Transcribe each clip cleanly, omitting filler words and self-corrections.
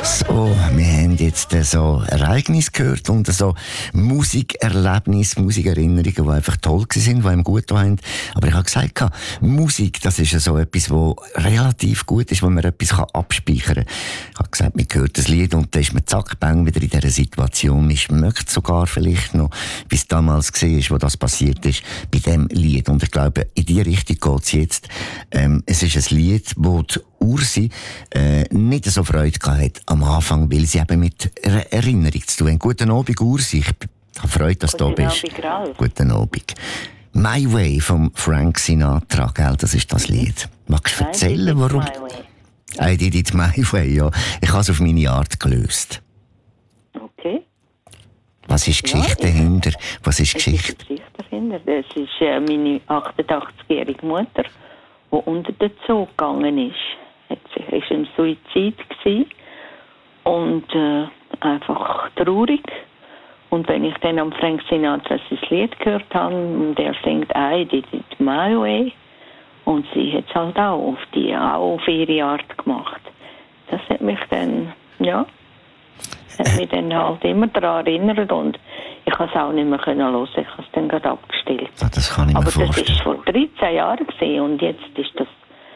So, wir haben jetzt so Ereignisse gehört und so Musikerlebnisse, Musikerinnerungen, die einfach toll waren, die einem gut haben. Aber ich habe gesagt, Musik, das ist so etwas, das relativ gut ist, wo man etwas abspeichern kann. Ich habe gesagt, man hört das Lied und dann ist man zack, bang, wieder in dieser Situation. Man schmeckt sogar vielleicht noch, wie es damals war, wo das passiert ist, bei diesem Lied. Und ich glaube, in die Richtung geht es jetzt. Es ist ein Lied, wo die Ursi nicht so Freude hatte am Anfang, weil sie eben mit Erinnerung zu tun haben. Guten Abend, Ursi. Ich habe Freude, dass du da bist. Guten Abend. «My Way» von Frank Sinatra, gell? Das ist das Lied. Magst du erzählen, warum? «I did it my way», ja. Ich habe es auf meine Art gelöst. Okay. Was ist die Geschichte dahinter? Was ist die Geschichte? Die Geschichte dahinter? Das ist meine 88-jährige Mutter, die unter den Zoo gegangen ist. Es war ein Suizid und einfach traurig. Und wenn ich dann am Frank Sinatra sein Lied gehört habe und er singt «I did it my way» und sie hat es halt auch auf ihre Art gemacht. Das hat mich dann, hat mich dann halt immer daran erinnert und ich konnte es auch nicht mehr hören. Ich habe es dann gerade abgestellt. Ja, das kann ich mir vorstellen. Aber das war vor 13 Jahren und jetzt ist das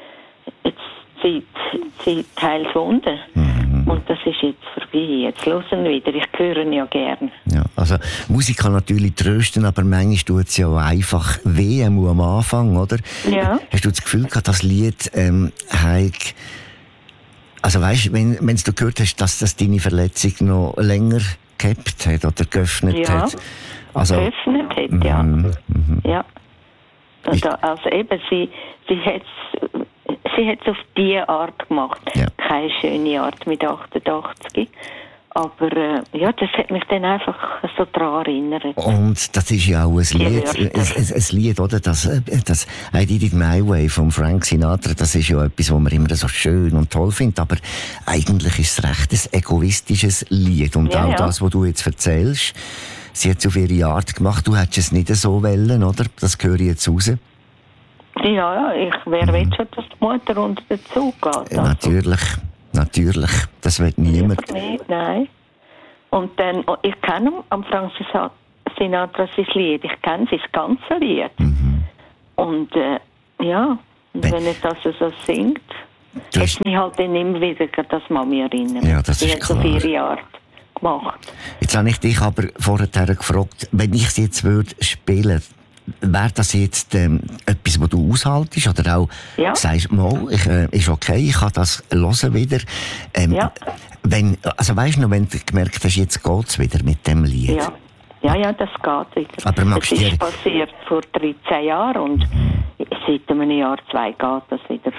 Zeit heil Wunder. Und das ist jetzt vorbei. Jetzt hören wir wieder. Ich höre ihn ja gerne. Ja, also Musik kann natürlich trösten, aber manchmal tut es ja auch einfach weh am Anfang, oder? Ja. Hast du das Gefühl gehabt, das Lied also weißt, wenn du gehört hast, dass das deine Verletzung noch länger gehabt hat oder geöffnet hat? Also, geöffnet hat, ja. Ja. Also eben, sie hat es auf diese Art gemacht. Ja. Keine schöne Art mit 88. Aber das hat mich dann einfach so daran erinnert. Und das ist ja auch ein Lied, oder? Das «I did it my way» von Frank Sinatra, das ist ja etwas, was man immer so schön und toll findet. Aber eigentlich ist es recht ein egoistisches Lied. Und das, was du jetzt erzählst, sie hat es auf ihre Art gemacht. Du hättest es nicht so wollen, oder? Das höre ich jetzt raus. Ja, wer will schon, dass die Mutter unter den Zug geht? Also. Natürlich. Das will niemand. Nicht, nein. Und dann, ich kenne am Frank Sinatra sein Lied. Ich kenne sein ganzes Lied. Und wenn er das so singt, hat mich halt dann immer wieder das Mami erinnert. Ja, das ist klar. Die hat auf ihre Art gemacht. Jetzt habe ich dich aber vorher gefragt, wenn ich es jetzt spielen würde, wäre das jetzt etwas, was du aushaltest? Oder auch sagst, ist okay, ich kann das hören wieder. Weißt du noch, wenn du gemerkt hast, jetzt geht es wieder mit dem Lied? Ja, das geht wieder. Aber das ist passiert vor 13 Jahren und seit einem Jahr, 2 geht das wieder.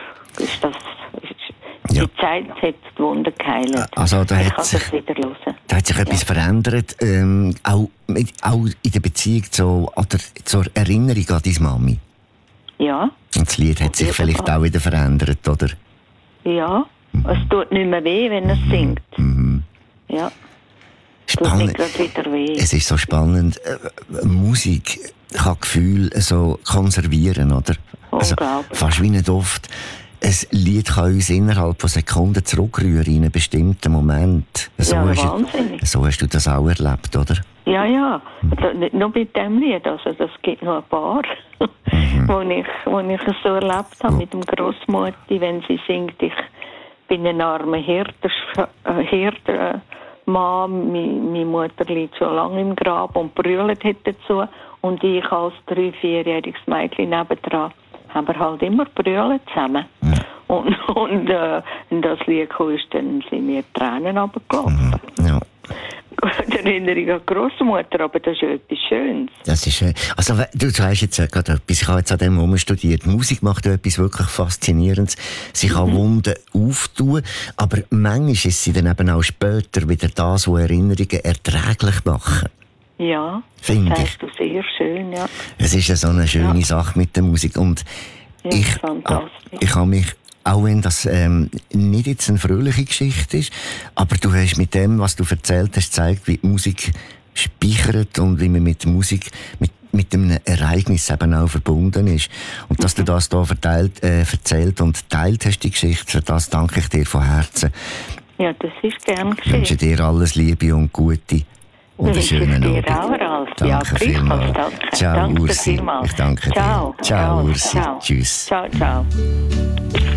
Die Zeit hat die Wunder geheilt. Also da hat sich etwas verändert, auch in der Beziehung zur Erinnerung an deine Mami. Ja. Und das Lied hat sich vielleicht auch wieder verändert, oder? Ja, es tut nicht mehr weh, wenn es singt. Ja. Spannend. Tut nicht wieder weh. Es ist so spannend. Musik kann Gefühle so konservieren, oder? Also, fast wie nicht oft. Ein Lied kann uns innerhalb von Sekunden zurückrühren in einen bestimmten Moment. Wahnsinnig. So hast du das auch erlebt, oder? Ja. Nicht nur mit dem Lied. Also, das gibt noch ein paar, wo ich es so erlebt habe mit dem Grossmutti, wenn sie singt, ich bin ein armer Hirtermann, meine Mutter liegt schon lange im Grab und brüllt dazu. Und ich als 3-4-jähriges Mädchen nebendran haben wir halt immer brüllen zusammen. Und das Lied kam, dann sind mir Tränen runtergelaufen. Ja. Die Erinnerung an die Grossmutter, aber das ist ja etwas Schönes. Das ist also du sagst jetzt gerade etwas, ich habe jetzt an dem Moment studiert. Musik macht etwas wirklich Faszinierendes. Sie kann Wunden auftun, aber manchmal ist sie dann eben auch später wieder das, was Erinnerungen erträglich machen. Ja, das sagst du sehr schön, ja. Es ist so eine schöne Sache mit der Musik. Und ich habe mich, auch wenn das nicht jetzt eine fröhliche Geschichte ist, aber du hast mit dem, was du erzählt hast, gezeigt, wie die Musik speichert und wie man mit der Musik, mit einem Ereignis eben auch verbunden ist. Und dass du das hier erzählt und geteilt hast, die Geschichte, für das danke ich dir von Herzen. Ja, das ist gern Ich wünsche geschehen. dir alles Liebe und Gute und einen schönen dir Abend. auch, Ralf. Danke Ja, vielmals. danke. Ciao, Danke Ursi. vielmals. Ich danke Ciao. dir. Ciao, Ursi. Ciao. Tschüss. Ciao, ciao.